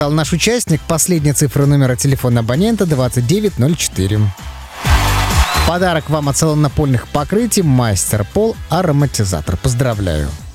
Наш участник, последняя цифра номера телефона абонента 2904. Подарок вам от салона напольных покрытий «Мастер Пол» ароматизатор. Поздравляю!